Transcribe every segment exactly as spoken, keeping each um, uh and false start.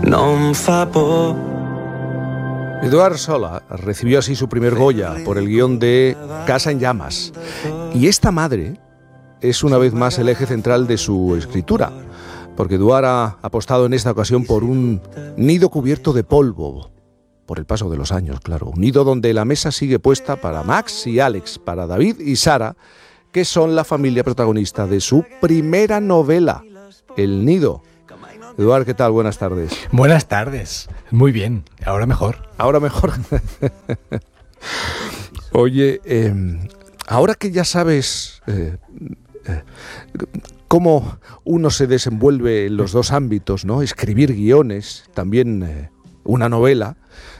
no em fa por. Eduard Sola recibió así su primer Goya por el guión de Casa en llamas. Y esta madre es una vez más el eje central de su escritura, porque Eduard ha apostado en esta ocasión por un nido cubierto de polvo, por el paso de los años, claro. Un nido donde la mesa sigue puesta para Max y Alex, para David y Sara, que son la familia protagonista de su primera novela, El Nido. Eduard, ¿qué tal? Buenas tardes. Buenas tardes. Muy bien. Ahora mejor. Ahora mejor. Oye, eh, ahora que ya sabes eh, eh, cómo uno se desenvuelve en los dos ámbitos, ¿no? Escribir guiones, también eh, una novela.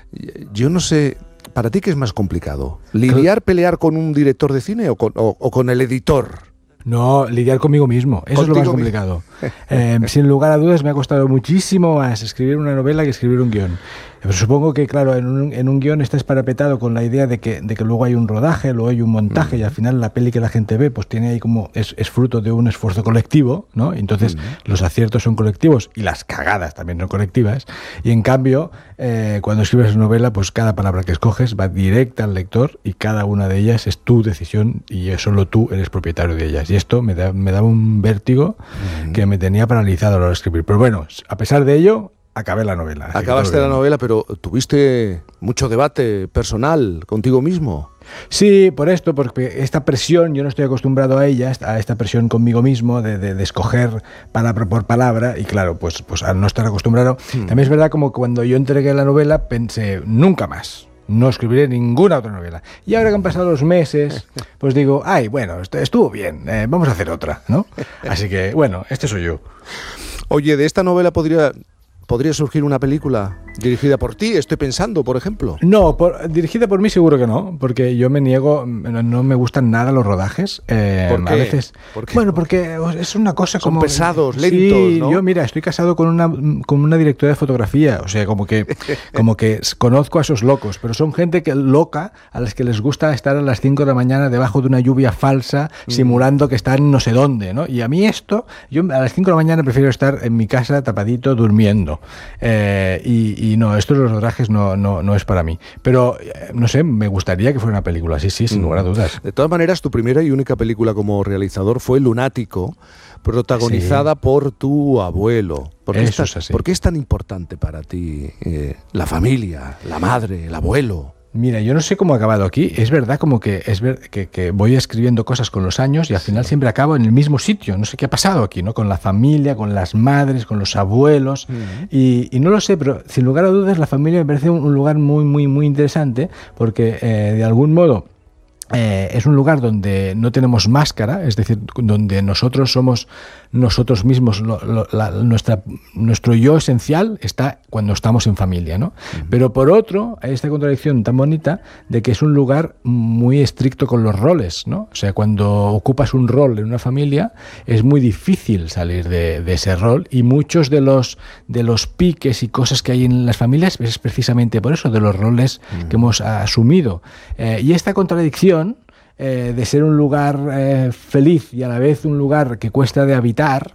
Yo no sé, ¿para ti qué es más complicado? ¿Lidiar, pelear con un director de cine o con, o, o con el editor? No, lidiar conmigo mismo, eso es lo más complicado. Eh, sin lugar a dudas me ha costado muchísimo más escribir una novela que escribir un guión. Pero supongo que, claro, en un, en un guión estás parapetado con la idea de que, de que luego hay un rodaje, luego hay un montaje, mm. y al final la peli que la gente ve pues tiene ahí como, es, es fruto de un esfuerzo colectivo, ¿no? Entonces mm. los aciertos son colectivos y las cagadas también son colectivas. Y en cambio, eh, cuando escribes una novela, pues cada palabra que escoges va directa al lector y cada una de ellas es tu decisión y solo tú eres propietario de ellas. Y esto me da, me daba un vértigo mm. que me tenía paralizado a la hora de escribir. Pero bueno, a pesar de ello, acabé la novela. Acabaste la novela, pero ¿tuviste mucho debate personal contigo mismo? Sí, por esto, porque esta presión, yo no estoy acostumbrado a ella, a esta presión conmigo mismo de, de, de escoger palabra por palabra, y claro, pues, pues al no estar acostumbrado, hmm. también es verdad como cuando yo entregué la novela pensé, nunca más. No escribiré ninguna otra novela. Y ahora que han pasado los meses, pues digo, ay, bueno, estuvo bien, eh, vamos a hacer otra, ¿no? Así que, bueno, este soy yo. Oye, de esta novela podría... ¿Podría surgir una película dirigida por ti? Estoy pensando, por ejemplo. No, por, dirigida por mí seguro que no, porque yo me niego, no, no me gustan nada los rodajes. Eh, ¿Por qué? A veces, ¿Por qué? Bueno, porque es una cosa Son como... Son pesados, lentos, sí, ¿no? Yo, mira, estoy casado con una, con una directora de fotografía, o sea, como que, como que conozco a esos locos, pero son gente que loca, a las que les gusta estar a las cinco de la mañana debajo de una lluvia falsa, mm. simulando que están no sé dónde, ¿no? Y a mí esto, yo a las cinco de la mañana prefiero estar en mi casa tapadito, durmiendo. Eh, y, y no, esto de los rodajes no, no, no es para mí. Pero, eh, no sé, me gustaría que fuera una película, sí, sí, sin lugar a dudas. De todas maneras, tu primera y única película como realizador fue Lunático, protagonizada sí. por tu abuelo. ¿Por qué, Eso estás, es así. ¿Por qué es tan importante para ti eh, la familia, la madre, el abuelo? Mira, yo no sé cómo ha acabado aquí. Es verdad como que es ver, que, que voy escribiendo cosas con los años y al final siempre acabo en el mismo sitio. No sé qué ha pasado aquí, ¿no? Con la familia, con las madres, con los abuelos. Uh-huh. y, y no lo sé, pero sin lugar a dudas la familia me parece un, un lugar muy, muy, muy interesante porque eh, de algún modo... Eh, es un lugar donde no tenemos máscara, es decir, donde nosotros somos nosotros mismos, lo, lo, la, nuestra, nuestro yo esencial está cuando estamos en familia, ¿no? Uh-huh. Pero por otro, hay esta contradicción tan bonita de que es un lugar muy estricto con los roles, ¿no? O sea, cuando ocupas un rol en una familia es muy difícil salir de, de ese rol y muchos de los, de los piques y cosas que hay en las familias es precisamente por eso, de los roles uh-huh. que hemos asumido. Eh, y esta contradicción Eh, de ser un lugar eh, feliz y a la vez un lugar que cuesta de habitar,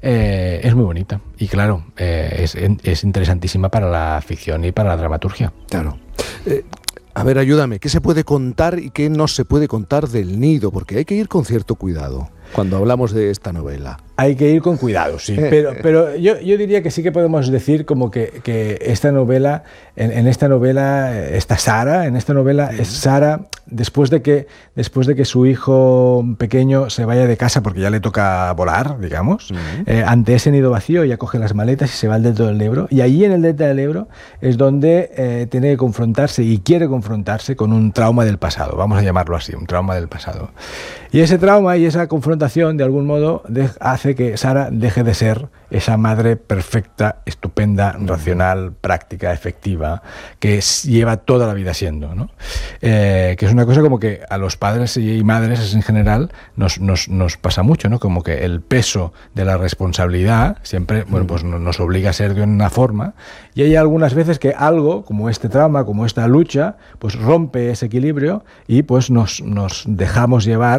eh, es muy bonita. Y claro, eh, es, es interesantísima para la ficción y para la dramaturgia. Claro. Eh, a ver, ayúdame, ¿qué se puede contar y qué no se puede contar del Nido? Porque hay que ir con cierto cuidado cuando hablamos de esta novela. Hay que ir con cuidado, sí. Pero, pero yo, yo diría que sí que podemos decir como que, que esta novela, en, en esta novela está Sara, en esta novela es Sara después de que después de que su hijo pequeño se vaya de casa porque ya le toca volar, digamos, uh-huh. eh, ante ese nido vacío ya coge las maletas y se va al delta del Ebro. Y allí en el delta del Ebro es donde eh, tiene que confrontarse y quiere confrontarse con un trauma del pasado, vamos a llamarlo así, un trauma del pasado. Y ese trauma y esa confrontación de algún modo de, hace que Sara deje de ser esa madre perfecta, estupenda, racional, práctica, efectiva, que lleva toda la vida siendo, ¿no? Eh, que es una cosa como que a los padres y madres en general nos, nos, nos pasa mucho, ¿no? Como que el peso de la responsabilidad siempre, bueno, pues nos obliga a ser de una forma, y hay algunas veces que algo, como este trauma, como esta lucha, pues rompe ese equilibrio y pues nos, nos dejamos llevar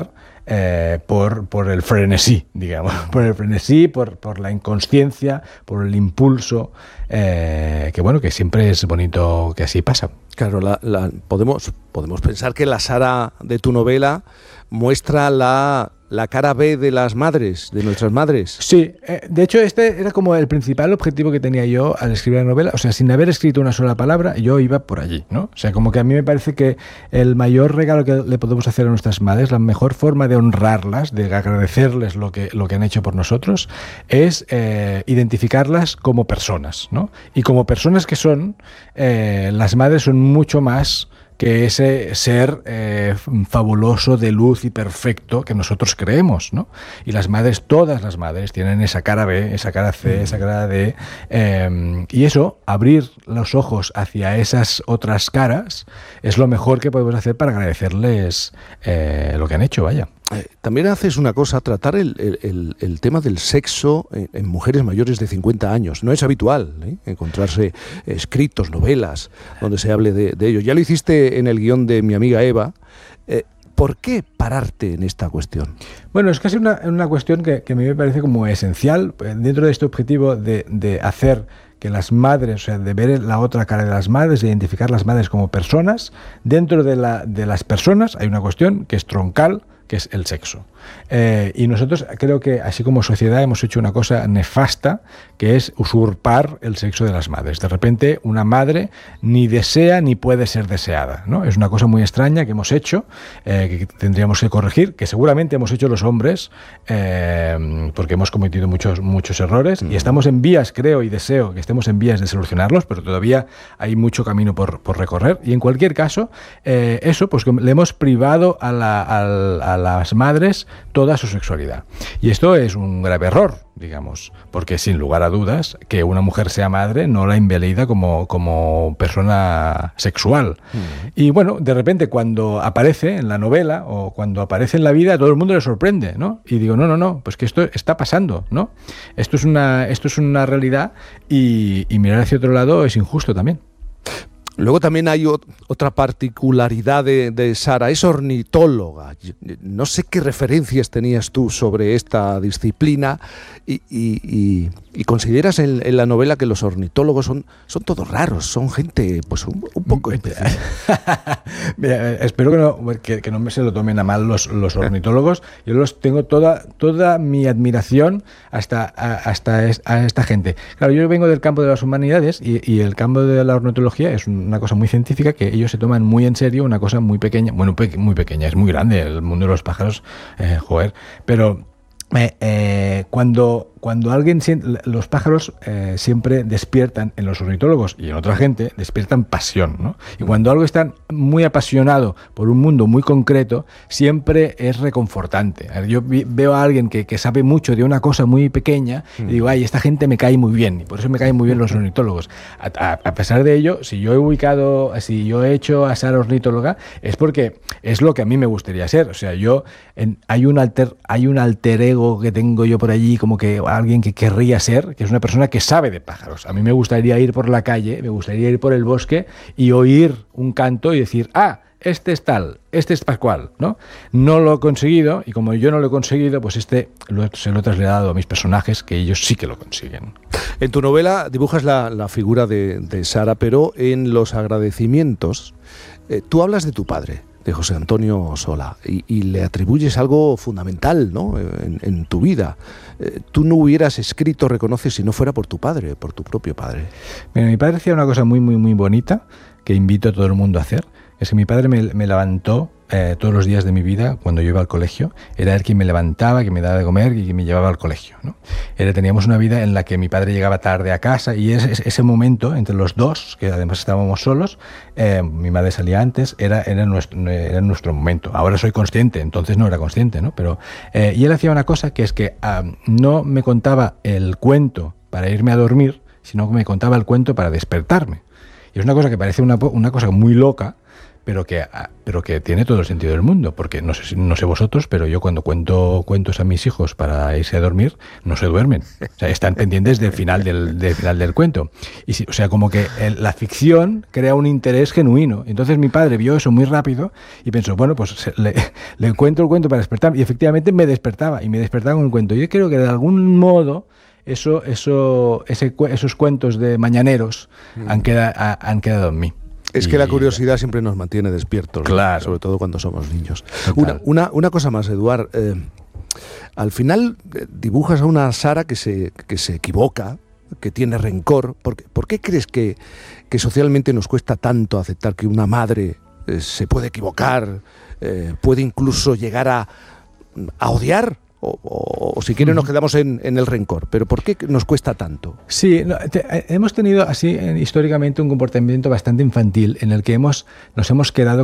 eh, por, por el frenesí, digamos, por el frenesí, por, por la inconsciencia, por el impulso, eh, que bueno, que siempre es bonito que así pasa. Claro, la, la, podemos, podemos pensar que la Sara de tu novela muestra la, la cara B de las madres, de nuestras madres. Sí, eh, de hecho este era como el principal objetivo que tenía yo al escribir la novela, o sea, sin haber escrito una sola palabra, yo iba por allí, ¿no? O sea, como que a mí me parece que el mayor regalo que le podemos hacer a nuestras madres, la mejor forma de honrarlas, de agradecerles lo que, lo que han hecho por nosotros, es eh, identificarlas como personas, ¿no? Y como personas que son, eh, las madres son mucho más que ese ser eh, fabuloso de luz y perfecto que nosotros creemos, ¿no? Y las madres, todas las madres, tienen esa cara B, esa cara C, esa cara D, eh, y eso, abrir los ojos hacia esas otras caras, es lo mejor que podemos hacer para agradecerles eh, lo que han hecho, vaya. Eh, también haces una cosa, tratar el, el, el tema del sexo en, en mujeres mayores de cincuenta años. No es habitual ¿eh? encontrarse escritos, novelas, donde se hable de, de ello. Ya lo hiciste en el guión de mi amiga Eva. Eh, ¿Por qué pararte en esta cuestión? Bueno, es casi una, una cuestión que, que a mí me parece como esencial dentro de este objetivo de, de hacer que las madres, o sea, de ver la otra cara de las madres, de identificar las madres como personas. Dentro de, la, de las personas hay una cuestión que es troncal, que es el sexo. Eh, y nosotros creo que, así como sociedad, hemos hecho una cosa nefasta, que es usurpar el sexo de las madres. De repente, una madre ni desea ni puede ser deseada, ¿no? Es una cosa muy extraña que hemos hecho, eh, que tendríamos que corregir, que seguramente hemos hecho los hombres, eh, porque hemos cometido muchos, muchos errores, mm. y estamos en vías, creo y deseo que estemos en vías de solucionarlos, pero todavía hay mucho camino por, por recorrer. Y en cualquier caso, eh, eso, pues le hemos privado a la, a, a las madres toda su sexualidad. Y esto es un grave error, digamos, porque sin lugar a dudas, que una mujer sea madre no la invalida como, como persona sexual. Mm. Y bueno, de repente cuando aparece en la novela o cuando aparece en la vida, todo el mundo le sorprende, ¿no? Y digo, no, no, no, pues que esto está pasando, ¿no? Esto es una, esto es una realidad y, y mirar hacia otro lado es injusto también. Luego también hay ot- otra particularidad de, de Sara, es ornitóloga. No sé qué referencias tenías tú sobre esta disciplina y, y, y, y consideras en, en la novela que los ornitólogos son, son todos raros, son gente pues un, un poco especial. Mira, espero que no, que, que no me se lo tomen a mal los, los ornitólogos. Yo los tengo toda, toda mi admiración hasta, a, hasta es, a esta gente. Claro, yo vengo del campo de las humanidades y, y el campo de la ornitología es un una cosa muy científica que ellos se toman muy en serio, una cosa muy pequeña, bueno, pe- muy pequeña, es muy grande el mundo de los pájaros, eh, joder, pero eh, eh, cuando cuando alguien siente, los pájaros eh, siempre despiertan en los ornitólogos y en otra gente, despiertan pasión, ¿no? Y cuando algo está muy apasionado por un mundo muy concreto, siempre es reconfortante. Yo vi, veo a alguien que, que sabe mucho de una cosa muy pequeña y digo, ay, esta gente me cae muy bien, y por eso me caen muy bien los ornitólogos. A, a, a pesar de ello, si yo he ubicado, si yo he hecho a Sara ornitóloga, es porque es lo que a mí me gustaría ser. O sea, yo, en, hay, un alter, hay un alter ego que tengo yo por allí, como que alguien que querría ser, que es una persona que sabe de pájaros. A mí me gustaría ir por la calle, me gustaría ir por el bosque y oír un canto y decir, ah, este es tal, este es pascual, ¿no? No lo he conseguido y como yo no lo he conseguido, pues este lo, se lo he trasladado a mis personajes, que ellos sí que lo consiguen. En tu novela dibujas la, la figura de, de Sara, pero en los agradecimientos eh, tú hablas de tu padre, de José Antonio Sola, y, y le atribuyes algo fundamental, ¿no? en, en tu vida. Eh, tú no hubieras escrito, reconoces, si no fuera por tu padre, por tu propio padre. Mira, mi padre hacía una cosa muy, muy, muy bonita, que invito a todo el mundo a hacer, es que mi padre me, me levantó eh, todos los días de mi vida cuando yo iba al colegio. Era él quien me levantaba, que me daba de comer y que me llevaba al colegio, ¿no? Era, teníamos una vida en la que mi padre llegaba tarde a casa y ese, ese momento entre los dos, que además estábamos solos, eh, mi madre salía antes, era, era, nuestro, era nuestro momento. Ahora soy consciente, entonces no era consciente, ¿no? Pero, eh, y él hacía una cosa que es que um, no me contaba el cuento para irme a dormir, sino que me contaba el cuento para despertarme. Y es una cosa que parece una, una cosa muy loca, pero que, pero que tiene todo el sentido del mundo, porque no sé, no sé vosotros, pero yo cuando cuento cuentos a mis hijos para irse a dormir, no se duermen. O sea, están pendientes del final del, del final del cuento. Y si, o sea, como que el, la ficción crea un interés genuino. Entonces mi padre vio eso muy rápido y pensó, bueno, pues se, le, le encuentro el cuento para despertar. Y efectivamente me despertaba, y me despertaba con el cuento. Yo creo que de algún modo eso, eso, ese, esos cuentos de mañaneros mm. han, quedado, han quedado en mí. Es que la curiosidad siempre nos mantiene despiertos, claro. ¿no? Sobre todo cuando somos niños. Una, una, una cosa más, Eduard. Eh, al final eh, dibujas a una Sara que se, que se equivoca, que tiene rencor. ¿Por qué, por qué crees que, que socialmente nos cuesta tanto aceptar que una madre eh, se puede equivocar, eh, puede incluso llegar a, a odiar? O, o, o si quieren nos quedamos en, en el rencor, pero ¿por qué nos cuesta tanto? Sí, no, te, hemos tenido así eh, históricamente un comportamiento bastante infantil en el que hemos, nos hemos quedado